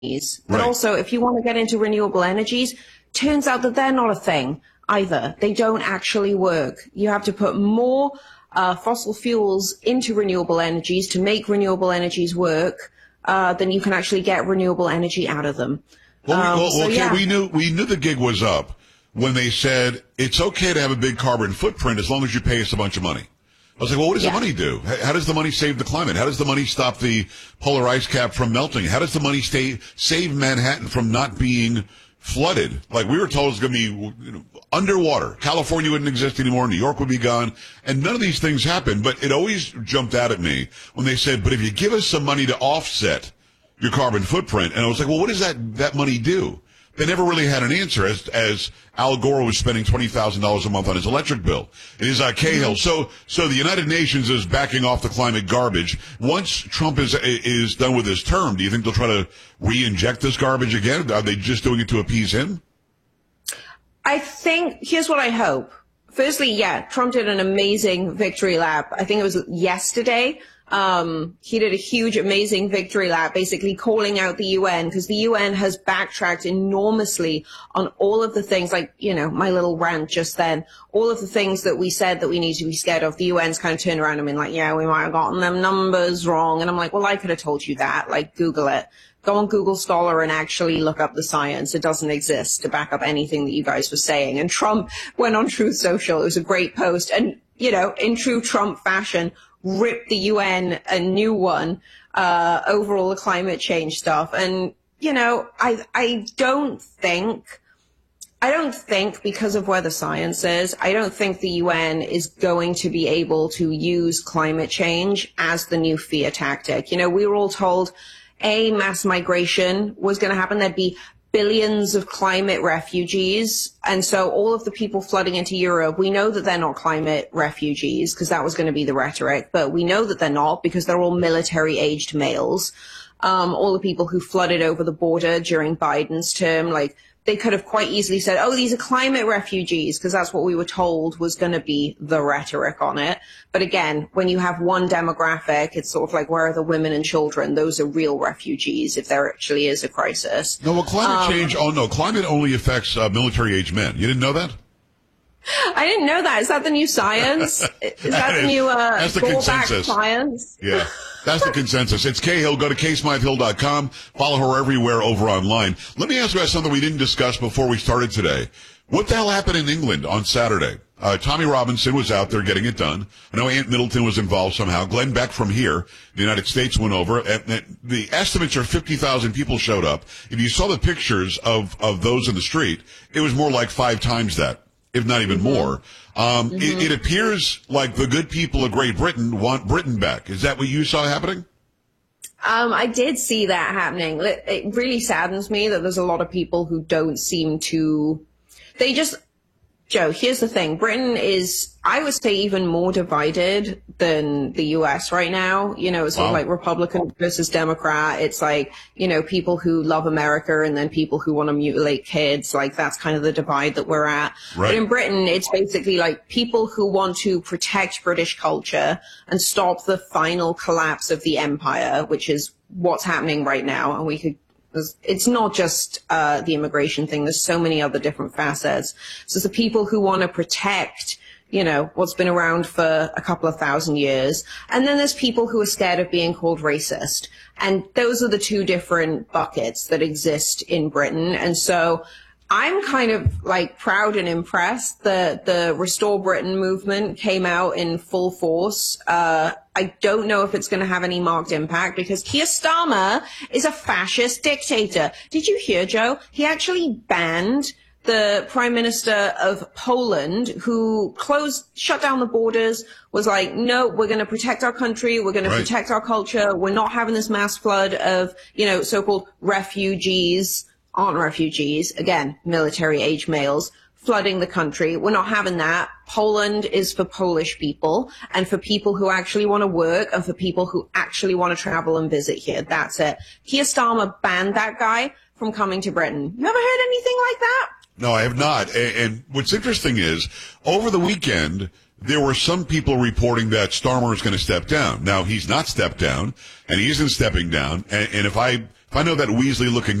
But also, if you want to get into renewable energies, turns out that they're not a thing either. They don't actually work. You have to put more fossil fuels into renewable energies to make renewable energies work than you can actually get renewable energy out of them. We knew the gig was up when they said it's okay to have a big carbon footprint as long as you pay us a bunch of money. I was like, well, what does the money do? How does the money save the climate? How does the money stop the polar ice cap from melting? How does the money save Manhattan from not being flooded? Like we were told it was going to be underwater. California wouldn't exist anymore. New York would be gone. And none of these things happened. But it always jumped out at me when they said, but if you give us some money to offset your carbon footprint. And I was like, well, what does that money do? They never really had an answer as Al Gore was spending $20,000 a month on his electric bill. It is Cahill. So the United Nations is backing off the climate garbage. Once Trump is done with his term, do you think they'll try to re-inject this garbage again? Are they just doing it to appease him? I think, here's what I hope. Firstly, Trump did an amazing victory lap. I think it was yesterday. He did a huge, amazing victory lap, basically calling out the UN, because the UN has backtracked enormously on all of the things, like, my little rant just then, all of the things that we said that we need to be scared of. The UN's kind of turned around and been like, we might have gotten them numbers wrong. And I'm like, well, I could have told you that. Like, Google it. Go on Google Scholar and actually look up the science. It doesn't exist to back up anything that you guys were saying. And Trump went on Truth Social. It was a great post. And, in true Trump fashion, ripped the UN a new one over all the climate change stuff. And, I don't think because of where the science is, I don't think the UN is going to be able to use climate change as the new fear tactic. We were all told mass migration was going to happen. There'd be billions of climate refugees. And so all of the people flooding into Europe, we know that they're not climate refugees because that was going to be the rhetoric, but we know that they're not because they're all military-aged males. All the people who flooded over the border during Biden's term, like, they could have quite easily said, these are climate refugees, because that's what we were told was going to be the rhetoric on it. But again, when you have one demographic, it's sort of like, where are the women and children? Those are real refugees if there actually is a crisis. No, well, climate change, climate only affects military-aged men. You didn't know that? I didn't know that. Is that the new science? Is that the new that's the consensus. Science? Yeah, that's the consensus. It's Cahill. Go to ksmyhill.com. Follow her everywhere over online. Let me ask you about something we didn't discuss before we started today. What the hell happened in England on Saturday? Tommy Robinson was out there getting it done. I know Ant Middleton was involved somehow. Glenn Beck from here, the United States, went over. And the estimates are 50,000 people showed up. If you saw the pictures of those in the street, it was more like 5 times that, if not even more. It appears like the good people of Great Britain want Britain back. Is that what you saw happening? I did see that happening. It really saddens me that there's a lot of people who don't seem to, Joe, here's the thing. Britain is, I would say, even more divided than the US right now. It's sort of like Republican versus Democrat. It's like, people who love America and then people who want to mutilate kids. Like, that's kind of the divide that we're at. Right. But in Britain, it's basically like people who want to protect British culture and stop the final collapse of the empire, which is what's happening right now. And it's not just the immigration thing. There's so many other different facets. So it's the people who want to protect, what's been around for a couple of thousand years. And then there's people who are scared of being called racist. And those are the two different buckets that exist in Britain. And so I'm kind of like proud and impressed that the Restore Britain movement came out in full force. I don't know if it's going to have any marked impact because Keir Starmer is a fascist dictator. Did you hear, Joe? He actually banned the Prime Minister of Poland, who shut down the borders, was like, no, we're going to protect our country. We're going to protect our culture. We're not having this mass flood of, so-called refugees. Aren't refugees, again, military-age males, flooding the country. We're not having that. Poland is for Polish people and for people who actually want to work and for people who actually want to travel and visit here. That's it. Keir Starmer banned that guy from coming to Britain. You ever heard anything like that? No, I have not. And what's interesting is, over the weekend, there were some people reporting that Starmer is going to step down. Now, he's not stepped down, and he isn't stepping down. And if I If I know that Weasley looking